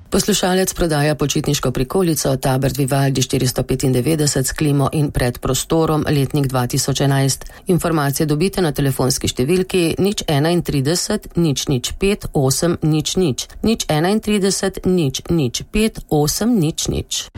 Poslušalec prodaja počitniško prikolico Tabard Vivaldi 495 s klimo in predprostorom, letnik 2011. Informacije dobite na telefonski številki 031 005 800 031 005 800.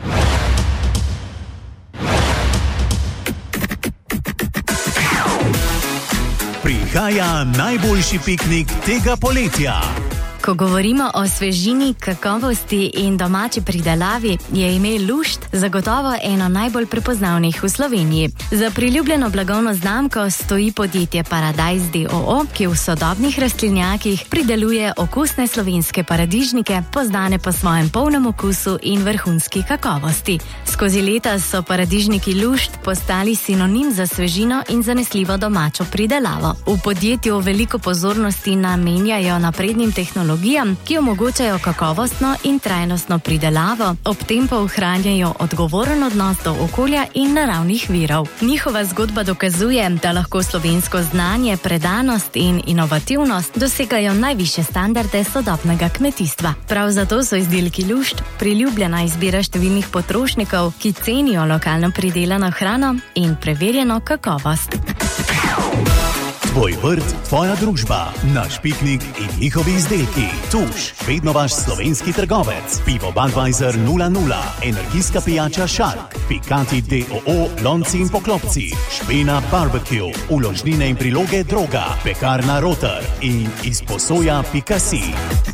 Prihaja najboljši piknik tega poletja. Ko govorimo o svežini, kakovosti in domači pridelavi, je ime Lušt zagotovo eno najbolj prepoznavnih v Sloveniji. Za priljubljeno blagovno znamko stoji podjetje Paradajz d.o.o., ki v sodobnih rastlinjakih prideluje okusne slovenske paradižnike, poznane po svojem polnem okusu in vrhunski kakovosti. Skozi leta so paradižniki Lušt postali sinonim za svežino in zanesljivo domačo pridelavo. V podjetju veliko pozornosti namenjajo naprednim tehnologijam, ki omogočajo kakovostno in trajnostno pridelavo, ob tem pa ohranjajo odgovoren odnos do okolja in naravnih virov. Njihova zgodba dokazuje, da lahko slovensko znanje, predanost in inovativnost dosegajo najvišje standarde sodobnega kmetijstva. Prav zato so izdelki Lušt priljubljena izbira številnih potrošnikov, ki cenijo lokalno pridelano hrano in preverjeno kakovost. Tvoj vrt, tvoja družba, naš piknik in njihovi izdelki. Tuš, vedno vaš slovenski trgovec. Pivo Budweiser 0,0, energijska pijača Shark, Pikati d.o.o., lonci in poklopci, Špena Barbecue, uložnine in priloge Droga, pekarna Rotar in izposoja.si.